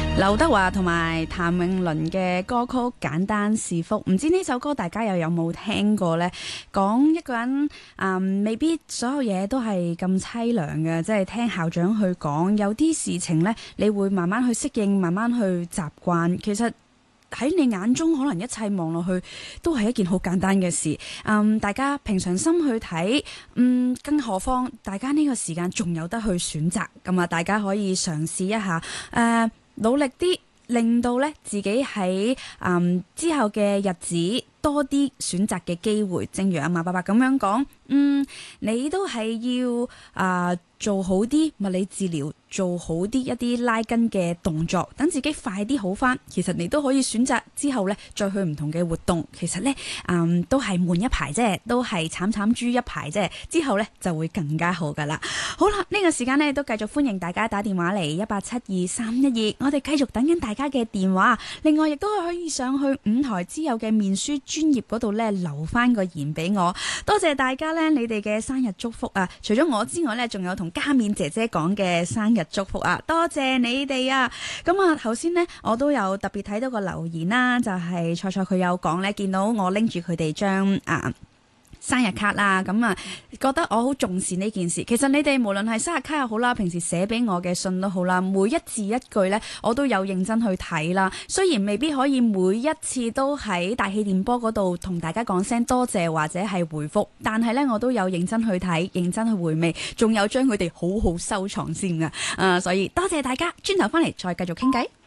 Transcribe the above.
劉德華同埋譚詠麟嘅歌曲《簡單是福》，唔知呢首歌大家又有冇聽過呢？講一個人未必所有嘢都係咁淒涼嘅，即係聽校長去講，有啲事情呢，你會慢慢去適應，慢慢去習慣。其實喺你眼中，可能一切望落去都係一件好簡單嘅事。大家平常心去睇，更何況大家呢個時間仲有得去選擇，咁啊，大家可以嘗試一下，努力啲，令到咧自己喺之後嘅日子多啲選擇嘅機會。正如阿馬伯伯咁樣講，你都係要做好啲物理治療，做好啲一啲拉筋嘅動作，等自己快啲好返。其實你都可以選擇之後咧再去唔同嘅活動。其實咧都係悶一排啫，都係慘慘豬一排啫。之後咧就會更加好噶啦。好啦，呢個時間咧都繼續歡迎大家打電話嚟1872312，我哋繼續等緊大家嘅電話。另外亦都可以上去五台之友嘅面書專頁嗰度咧留翻個言俾我。多謝大家咧，你哋嘅生日祝福啊！除咗我之外咧，仲有同加冕姐姐講嘅生日祝福啊！多謝你哋啊！咁啊，頭先呢，我都有特別睇到個留言啦，就係菜菜佢有講咧，見到我拎住佢哋張生日卡啦，咁啊覺得我好重視呢件事。其實你哋無論係生日卡又好啦，平時寫俾我嘅信都好啦，每一字一句呢，我都有認真去睇啦。雖然未必可以每一次都喺大氣電波嗰度同大家講聲多謝或者係回覆，但係呢，我都有認真去睇，認真去回味，仲有將佢哋好好收藏先㗎。所以多謝大家，轉頭翻嚟再繼續傾偈。